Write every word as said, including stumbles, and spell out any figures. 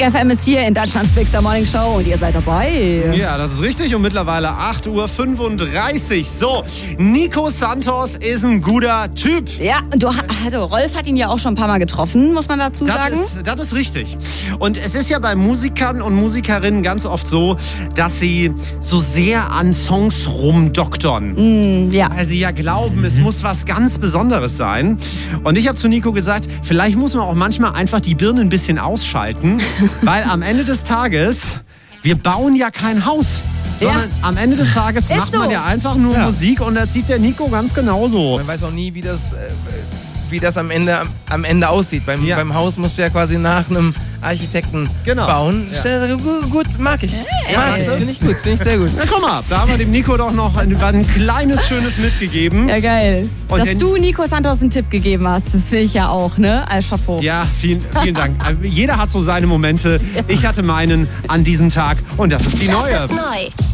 F M ist hier in Deutschlands Big Star Morning Show und ihr seid dabei. Ja, das ist richtig und mittlerweile acht Uhr fünfunddreißig. So, Nico Santos ist ein guter Typ. Ja, du, also Rolf hat ihn ja auch schon ein paar Mal getroffen, muss man dazu Das sagen. ist, das ist richtig. Und es ist ja bei Musikern und Musikerinnen ganz oft so, dass sie so sehr an Songs rumdoktern. Mm, ja. Weil sie ja glauben, es muss was ganz Besonderes sein. Und ich habe zu Nico gesagt, vielleicht muss man auch manchmal einfach die Birne ein bisschen ausschalten, weil am Ende des Tages, wir bauen ja kein Haus. Sondern Ja. am Ende des Tages Ist macht man so. ja einfach nur Ja. Musik und das sieht der Nico ganz genauso. Man weiß auch nie, wie das, äh, wie das am Ende, am, am Ende aussieht. Beim, Ja. beim Haus musst du ja quasi nach einem Architekten Genau. bauen. Ja. Stell- Gut, gut, mag ich. Ja, mag ich. weißt du? Finde ich gut, finde ich sehr gut. Na guck mal, da haben wir dem Nico doch noch ein, ein kleines, schönes mitgegeben. Ja, geil. Und Dass den- du Nico Santos einen Tipp gegeben hast, das will ich ja auch, ne? Als Chapeau. Ja, vielen, vielen Dank. Jeder hat so seine Momente. Ich hatte meinen an diesem Tag und das ist die Das neue. ist neu.